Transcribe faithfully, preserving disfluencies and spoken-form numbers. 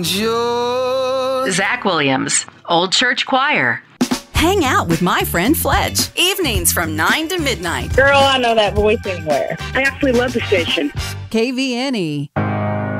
Yours. Zach Williams, Old Church Choir. Hang out with my friend Fletch. Evenings from nine to midnight. Girl, I know that voice anywhere. I absolutely love the station. K V N E.